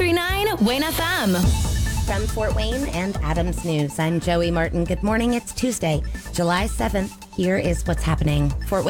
93.9 Wayne FM. From Fort Wayne and Adams News, I'm Joey Martin. Good morning. It's Tuesday, July 7th. Here is what's happening. Fort Wayne